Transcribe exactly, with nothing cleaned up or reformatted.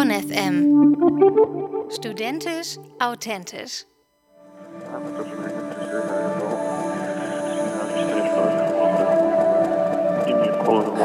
Bonn F M. Studentisch authentisch. Give me a call in the morning.